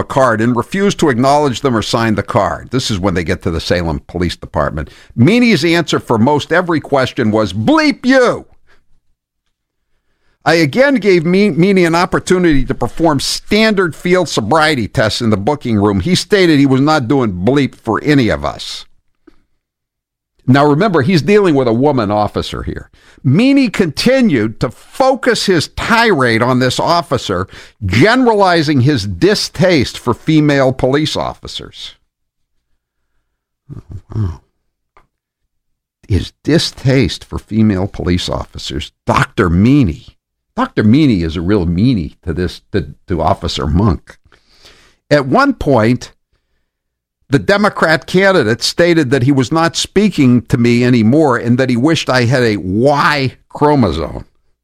card and refused to acknowledge them or sign the card. This is when they get to the Salem Police Department. Meany's answer for most every question was, bleep you! I again gave Meany an opportunity to perform standard field sobriety tests in the booking room. He stated he was not doing bleep for any of us. Now remember, he's dealing with a woman officer here. Meany continued to focus his tirade on this officer, generalizing his distaste for female police officers. Oh, wow. His distaste for female police officers. Dr. Meany. Dr. Meany is a real meanie to Officer Monk. At one point, the Democrat candidate stated that he was not speaking to me anymore and that he wished I had a Y chromosome.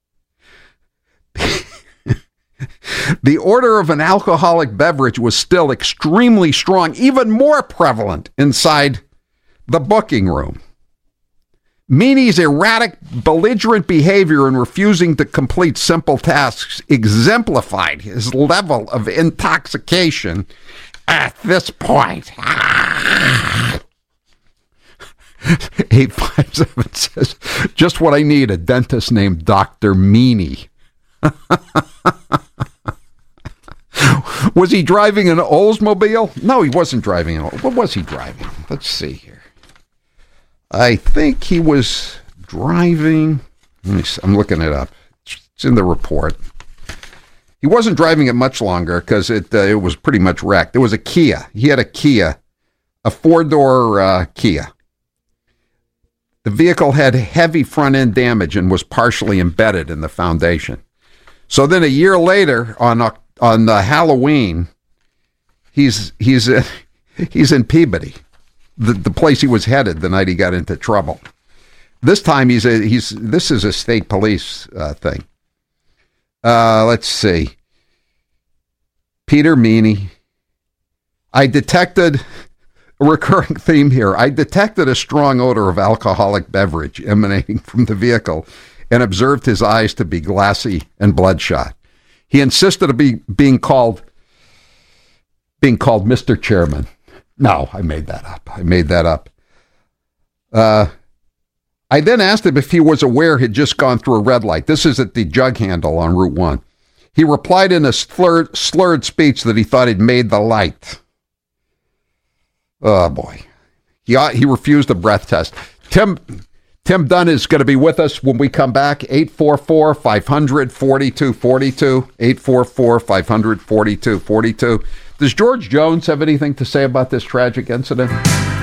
The order of an alcoholic beverage was still extremely strong, even more prevalent inside the booking room. Meany's erratic, belligerent behavior in refusing to complete simple tasks exemplified his level of intoxication at this point. 857 says, just what I need, a dentist named Dr. Meany. Was he driving an Oldsmobile? No, he wasn't driving an Oldsmobile. What was he driving? Let's see here. I think he was driving, I'm looking it up. It's in the report. He wasn't driving it much longer because it was pretty much wrecked. It was a Kia. He had a Kia, a four-door Kia. The vehicle had heavy front-end damage and was partially embedded in the foundation. So then a year later, on Halloween, he's in Peabody. The place he was headed the night he got into trouble. This time this is a state police thing. Let's see. Peter Meany. I detected a recurring theme here. I detected a strong odor of alcoholic beverage emanating from the vehicle and observed his eyes to be glassy and bloodshot. He insisted on being called Mr. Chairman. No, I made that up. I then asked him if he was aware he'd just gone through a red light. This is at the Jug Handle on Route 1. He replied in a slurred speech that he thought he'd made the light. Oh, boy. He refused a breath test. Tim Dunn is going to be with us when we come back. 844-500-4242. 844-500-4242. Does George Jones have anything to say about this tragic incident?